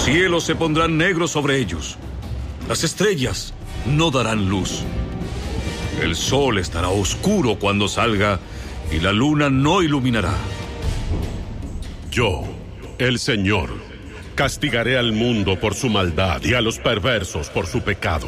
cielos se pondrán negros sobre ellos. Las estrellas no darán luz. El sol estará oscuro cuando salga y la luna no iluminará. Yo, el Señor, castigaré al mundo por su maldad y a los perversos por su pecado.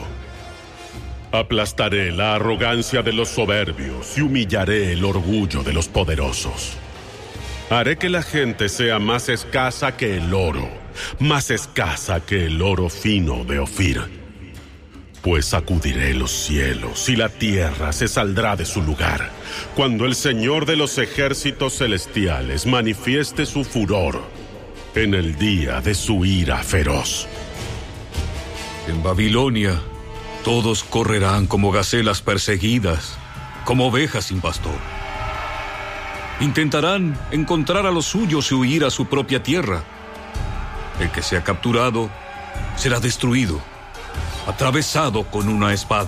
Aplastaré la arrogancia de los soberbios y humillaré el orgullo de los poderosos. Haré que la gente sea más escasa que el oro, más escasa que el oro fino de Ofir. Pues sacudiré los cielos y la tierra se saldrá de su lugar, cuando el Señor de los ejércitos celestiales manifieste su furor en el día de su ira feroz. En Babilonia, todos correrán como gacelas perseguidas, como ovejas sin pastor. Intentarán encontrar a los suyos y huir a su propia tierra. El que sea capturado será destruido, atravesado con una espada.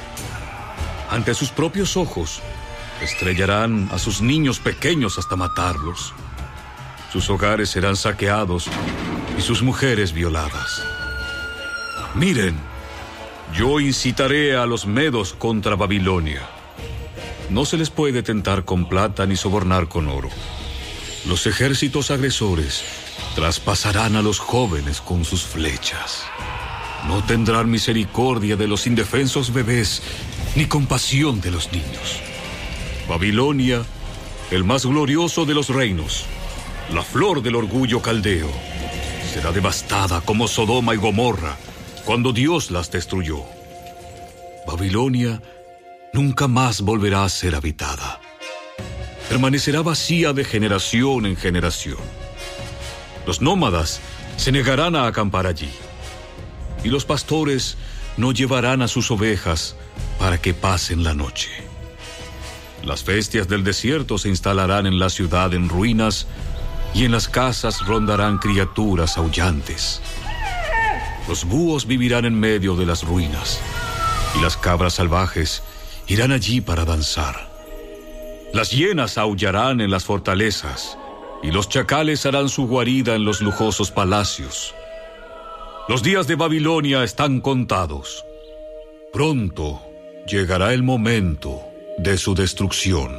Ante sus propios ojos, estrellarán a sus niños pequeños hasta matarlos. Sus hogares serán saqueados y sus mujeres violadas. Miren, yo incitaré a los medos contra Babilonia. No se les puede tentar con plata ni sobornar con oro. Los ejércitos agresores traspasarán a los jóvenes con sus flechas. No tendrán misericordia de los indefensos bebés, ni compasión de los niños. Babilonia, el más glorioso de los reinos, la flor del orgullo caldeo, será devastada como Sodoma y Gomorra cuando Dios las destruyó. Babilonia nunca más volverá a ser habitada. Permanecerá vacía de generación en generación. Los nómadas se negarán a acampar allí, y los pastores no llevarán a sus ovejas para que pasen la noche. Las bestias del desierto se instalarán en la ciudad en ruinas, y en las casas rondarán criaturas aullantes. Los búhos vivirán en medio de las ruinas, y las cabras salvajes irán allí para danzar. Las hienas aullarán en las fortalezas, y los chacales harán su guarida en los lujosos palacios. Los días de Babilonia están contados. Pronto llegará el momento de su destrucción.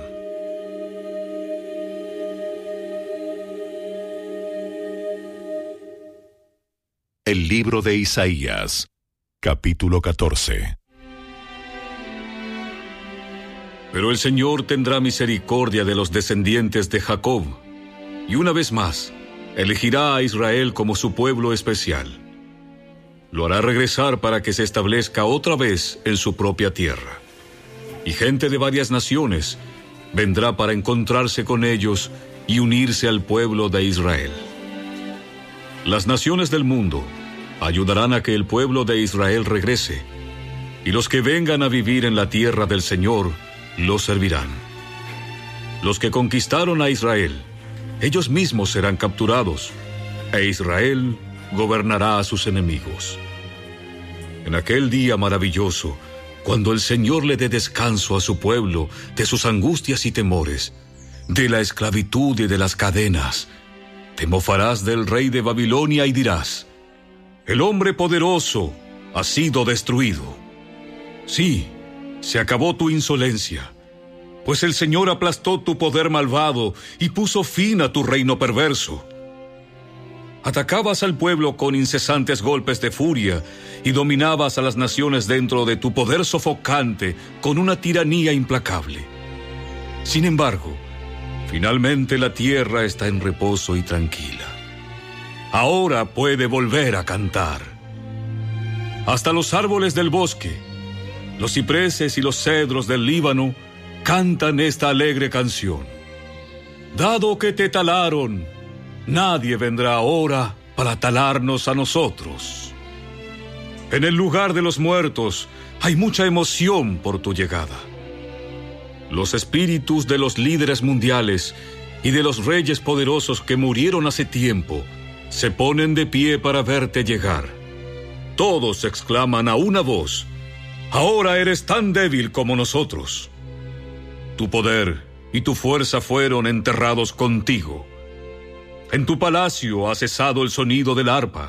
El libro de Isaías, capítulo 14. Pero el Señor tendrá misericordia de los descendientes de Jacob, y una vez más elegirá a Israel como su pueblo especial. Lo hará regresar para que se establezca otra vez en su propia tierra. Y gente de varias naciones vendrá para encontrarse con ellos y unirse al pueblo de Israel. Las naciones del mundo ayudarán a que el pueblo de Israel regrese, y los que vengan a vivir en la tierra del Señor lo servirán. Los que conquistaron a Israel, ellos mismos serán capturados, e Israel gobernará a sus enemigos. En aquel día maravilloso, cuando el Señor le dé descanso a su pueblo de sus angustias y temores, de la esclavitud y de las cadenas, te mofarás del rey de Babilonia y dirás: el hombre poderoso ha sido destruido. Sí, se acabó tu insolencia, pues el Señor aplastó tu poder malvado y puso fin a tu reino perverso. Atacabas al pueblo con incesantes golpes de furia y dominabas a las naciones dentro de tu poder sofocante con una tiranía implacable. Sin embargo, finalmente la tierra está en reposo y tranquila. Ahora puede volver a cantar. Hasta los árboles del bosque, los cipreses y los cedros del Líbano cantan esta alegre canción. Dado que te talaron, nadie vendrá ahora para talarnos a nosotros. En el lugar de los muertos hay mucha emoción por tu llegada. Los espíritus de los líderes mundiales y de los reyes poderosos que murieron hace tiempo se ponen de pie para verte llegar. Todos exclaman a una voz: ahora eres tan débil como nosotros. Tu poder y tu fuerza fueron enterrados contigo. En tu palacio ha cesado el sonido del arpa,